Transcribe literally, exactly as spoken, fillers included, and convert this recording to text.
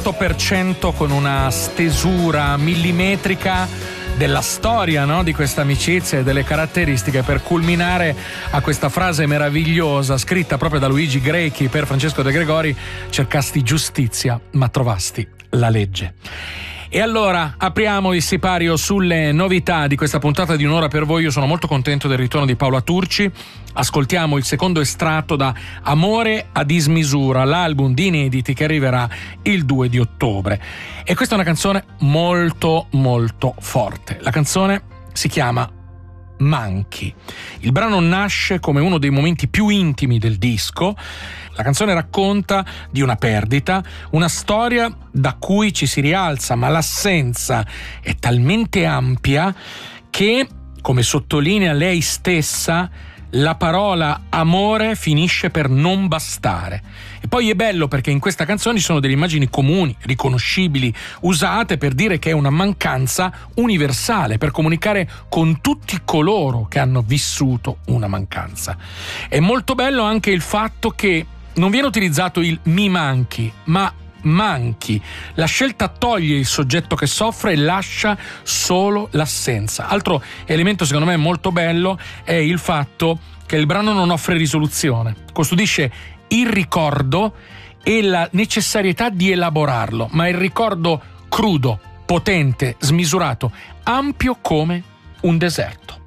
cento per cento con una stesura millimetrica della storia, no? Di questa amicizia e delle caratteristiche, per culminare a questa frase meravigliosa scritta proprio da Luigi Grechi per Francesco De Gregori: cercasti giustizia ma trovasti la legge. E allora apriamo il sipario sulle novità di questa puntata di Un'ora per voi. Io sono molto contento del ritorno di Paola Turci. Ascoltiamo il secondo estratto da Amore a dismisura, l'album di inediti che arriverà il due di ottobre. E questa è una canzone molto molto forte. La canzone si chiama Manchi. Il brano nasce come uno dei momenti più intimi del disco. La canzone racconta di una perdita, una storia da cui ci si rialza, ma l'assenza è talmente ampia che, come sottolinea lei stessa, la parola amore finisce per non bastare. E poi è bello perché in questa canzone ci sono delle immagini comuni, riconoscibili, usate per dire che è una mancanza universale, per comunicare con tutti coloro che hanno vissuto una mancanza. È molto bello anche il fatto che non viene utilizzato il mi manchi, ma manchi. La scelta toglie il soggetto che soffre e lascia solo l'assenza. Altro elemento secondo me molto bello è il fatto che il brano non offre risoluzione, custodisce il ricordo e la necessarietà di elaborarlo, ma il ricordo crudo, potente, smisurato, ampio come un deserto.